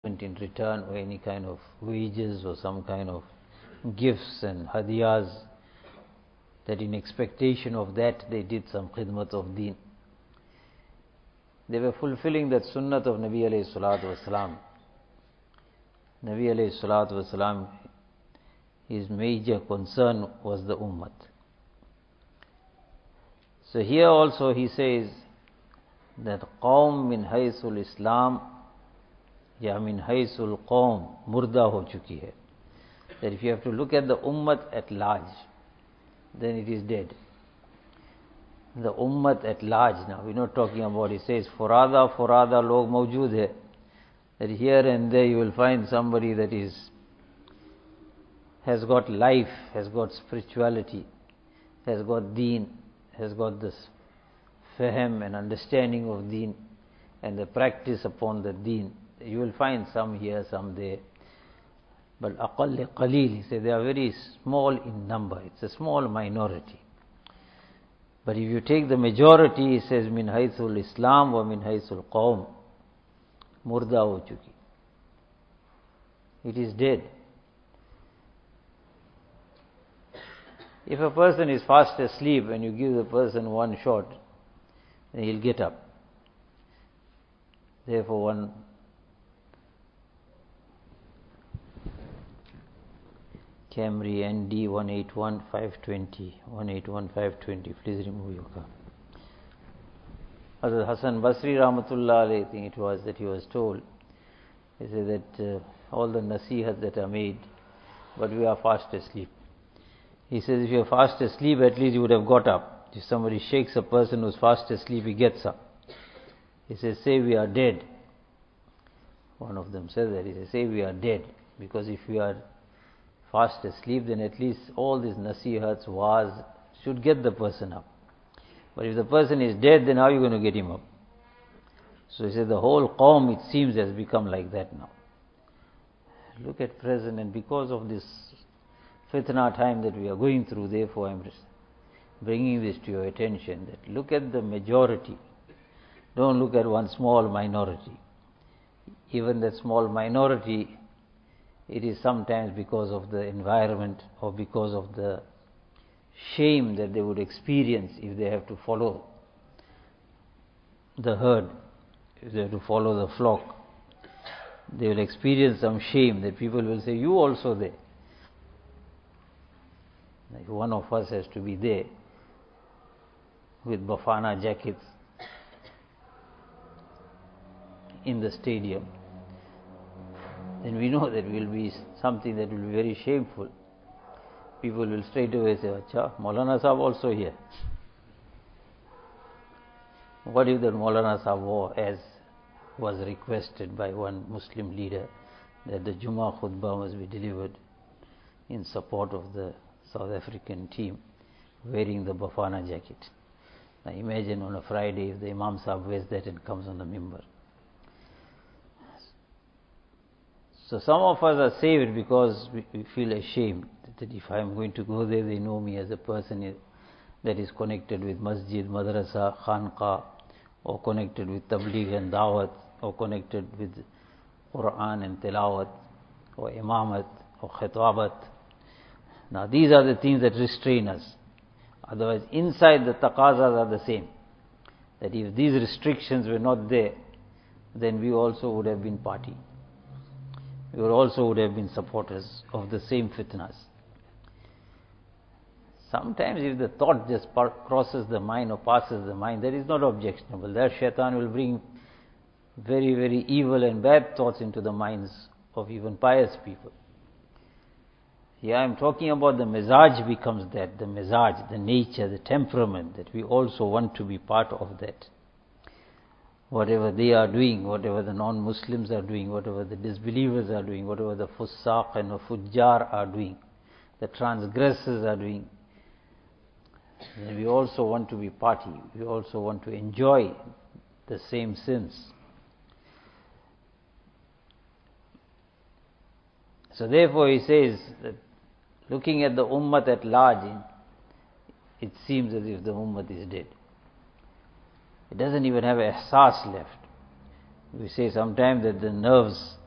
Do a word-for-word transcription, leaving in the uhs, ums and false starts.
in return or any kind of wages or some kind of gifts and hadiyas, that in expectation of that they did some khidmat of deen. They were fulfilling that sunnat of Nabi alayhi salatu wasalam. Nabi alayhi salatu wasalam, his major concern was the ummah. So here also he says that qawm min haysul Islam ya min haysul qawm murda ho chuki hai. That if you have to look at the ummah at large, then it is dead. The ummah at large, now we're not talking about, he says forada forada log mawjood hai. That here and there you will find somebody that is has got life, has got spirituality, has got deen, has got this fahm and understanding of deen and the practice upon the deen. You will find some here, some there. But aqall qaleel, he said, they are very small in number. It's a small minority. But if you take the majority, he says, min haythul Islam wa min haythul qawm, murda ho chuki. It is dead. If a person is fast asleep and you give the person one shot, then he'll get up. Therefore one Camry N D one eight one five two zero, one eight one five two zero, please remove your car. Hazrat Hassan Basri Rahmatullah alayhi, I think it was, that he was told, he said that uh, all the nasihats that are made, but we are fast asleep. He says if you are fast asleep, at least you would have got up. If somebody shakes a person who's fast asleep, he gets up. He says, say we are dead. One of them says that. He says, say we are dead. Because if we are fast asleep, then at least all these nasihats, was should get the person up. But if the person is dead, then how are you going to get him up? So he said the whole qawm, it seems, has become like that now. Look at present, and because of this fitna time that we are going through, therefore I am bringing this to your attention, that look at the majority. Don't look at one small minority. Even that small minority, it is sometimes because of the environment or because of the shame that they would experience if they have to follow the herd, if they have to follow the flock. They will experience some shame that people will say, you also there. Like one of us has to be there with Bafana jackets in the stadium, then we know that will be something that will be very shameful. People will straight away say, Acha, Maulana Sahab also here. What if the Maulana Sahab wore, as was requested by one Muslim leader, that the Jummah khutbah must be delivered in support of the South African team, wearing the Bafana jacket. Now imagine on a Friday if the Imam Sahib wears that and comes on the mimbar. So some of us are saved because we, we feel ashamed that if I am going to go there, they know me as a person that is connected with masjid, madrasa, khanqa, or connected with tabligh and dawat, or connected with Quran and tilawat, or imamat, or khitabat. Now these are the things that restrain us. Otherwise inside the taqazas are the same. That if these restrictions were not there, then we also would have been party. We would also would have been supporters of the same fitnas. Sometimes if the thought just crosses the mind or passes the mind, that is not objectionable. That shaitan will bring very, very evil and bad thoughts into the minds of even pious people. Here I am talking about the mizaj becomes that, the mizaj, the nature, the temperament, that we also want to be part of that. Whatever they are doing, whatever the non-Muslims are doing, whatever the disbelievers are doing, whatever the fusaq and the fujjar are doing, the transgressors are doing, then we also want to be party. We also want to enjoy the same sins. So therefore he says that looking at the ummah at large, it seems as if the ummah is dead. It doesn't even have ihsas left. We say sometimes that the nerves